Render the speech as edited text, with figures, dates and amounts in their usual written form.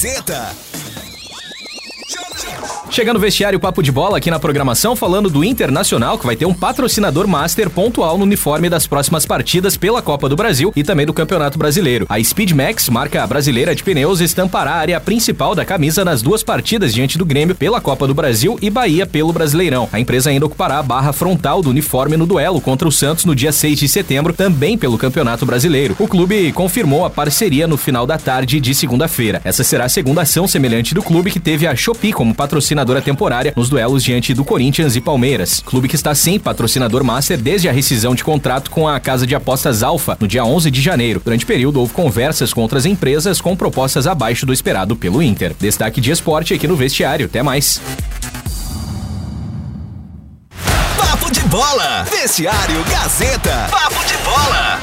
Gazeta. Chegando no vestiário Papo de Bola aqui na programação, falando do Internacional, que vai ter um patrocinador master pontual no uniforme das próximas partidas pela Copa do Brasil e também do Campeonato Brasileiro. A Speedmax, marca brasileira de pneus, estampará a área principal da camisa nas duas partidas diante do Grêmio pela Copa do Brasil e Bahia pelo Brasileirão. A empresa ainda ocupará a barra frontal do uniforme no duelo contra o Santos no dia 6 de setembro, também pelo Campeonato Brasileiro. O clube confirmou a parceria no final da tarde de segunda-feira. Essa será a segunda ação semelhante do clube, que teve a Shopee como patrocinadora temporária nos duelos diante do Corinthians e Palmeiras. Clube que está sem patrocinador master desde a rescisão de contrato com a casa de apostas Alfa no dia 11 de janeiro. Durante o período houve conversas com outras empresas com propostas abaixo do esperado pelo Inter. Destaque de esporte aqui no vestiário. Até mais. Papo de Bola. Vestiário Gazeta. Papo de Bola.